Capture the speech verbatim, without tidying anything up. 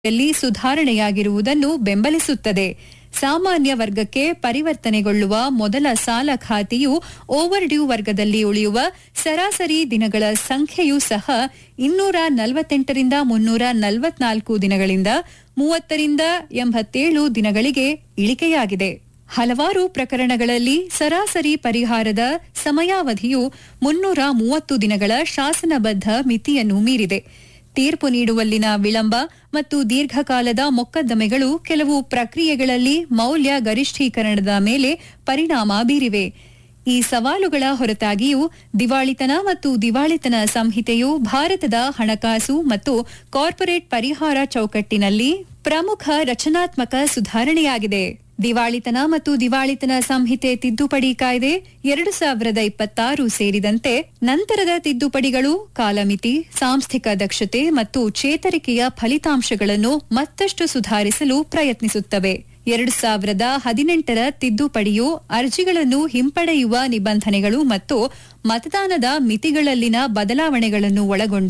ಯಲ್ಲಿ ಸುಧಾರಣೆಯಾಗಿರುವುದನ್ನು ಬೆಂಬಲಿಸುತ್ತದೆ. ಸಾಮಾನ್ಯ ವರ್ಗಕ್ಕೆ ಪರಿವರ್ತನೆಗೊಳ್ಳುವ ಮೊದಲ ಸಾಲ ಖಾತೆಯು ಓವರ್ ಡ್ಯೂ ವರ್ಗದಲ್ಲಿ ಉಳಿಯುವ ಸರಾಸರಿ ದಿನಗಳ ಸಂಖ್ಯೆಯೂ ಸಹ ಇನ್ನೂರ ನಲವತ್ತೆಂಟರಿಂದ ಮುನ್ನೂರ ನಲವತ್ನಾಲ್ಕು ದಿನಗಳಿಂದ ಮೂವತ್ತರಿಂದ ಎಂಬತ್ತೇಳು ದಿನಗಳಿಗೆ ಇಳಿಕೆಯಾಗಿದೆ. ಹಲವಾರು ಪ್ರಕರಣಗಳಲ್ಲಿ ಸರಾಸರಿ ಪರಿಹಾರದ ಸಮಯಾವಧಿಯು ಮುನ್ನೂರ ಮೂವತ್ತು ದಿನಗಳ ಶಾಸನಬದ್ಧ ಮಿತಿಯನ್ನು ಮೀರಿದೆ. ತೀರ್ಪು ನೀಡುವಲ್ಲಿನ ವಿಳಂಬ ಮತ್ತು ದೀರ್ಘಕಾಲದ ಮೊಕದ್ದಮೆಗಳು ಕೆಲವು ಪ್ರಕ್ರಿಯೆಗಳಲ್ಲಿ ಮೌಲ್ಯ ಗರಿಷ್ಠೀಕರಣದ ಮೇಲೆ ಪರಿಣಾಮ ಬೀರಿವೆ. ಈ ಸವಾಲುಗಳ ಹೊರತಾಗಿಯೂ ದಿವಾಳಿತನ ಮತ್ತು ದಿವಾಳಿತನ ಸಂಹಿತೆಯು ಭಾರತದ ಹಣಕಾಸು ಮತ್ತು ಕಾರ್ಪೊರೇಟ್ ಪರಿಹಾರ ಚೌಕಟ್ಟಿನಲ್ಲಿ ಪ್ರಮುಖ ರಚನಾತ್ಮಕ ಸುಧಾರಣೆಯಾಗಿದೆ. ದಿವಾಳಿತನ ಮತ್ತು ದಿವಾಳಿತನ ಸಂಹಿತೆ ತಿದ್ದುಪಡಿ ಕಾಯ್ದೆ ಎರಡು ಸಾವಿರದ ಇಪ್ಪತ್ತಾರು ಸೇರಿದಂತೆ ನಂತರದ ತಿದ್ದುಪಡಿಗಳು ಕಾಲಮಿತಿ, ಸಾಂಸ್ಥಿಕ ದಕ್ಷತೆ ಮತ್ತು ಚೇತರಿಕೆಯ ಫಲಿತಾಂಶಗಳನ್ನು ಮತ್ತಷ್ಟು ಸುಧಾರಿಸಲು ಪ್ರಯತ್ನಿಸುತ್ತವೆ. ಎರಡು ಸಾವಿರದ ಹದಿನೆಂಟರ ತಿದ್ದುಪಡಿಯು ಅರ್ಜಿಗಳನ್ನು ಹಿಂಪಡೆಯುವ ನಿಬಂಧನೆಗಳು ಮತ್ತು ಮತದಾನದ ಮಿತಿಗಳಲ್ಲಿನ ಬದಲಾವಣೆಗಳನ್ನು ಒಳಗೊಂಡ